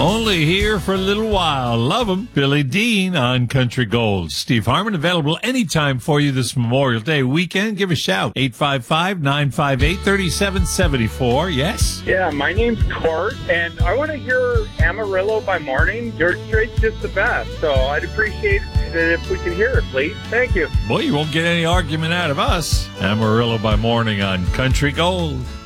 Only here for a little while. Love 'em. Billy Dean on Country Gold. Steve Harmon available anytime for you this Memorial Day weekend. Give a shout. 855-958-3774. Yes? Yeah, my name's Court, and I want to hear Amarillo by Morning. George Strait's just the best, so I'd appreciate it if we can hear it, please. Thank you. Boy, you won't get any argument out of us. Amarillo by Morning on Country Gold.